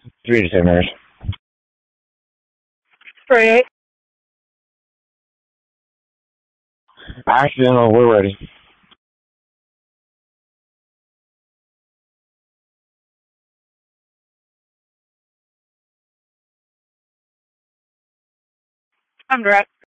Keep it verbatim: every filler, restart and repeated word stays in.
Three to ten minutes. Three. Accidental, we're ready. I'm direct.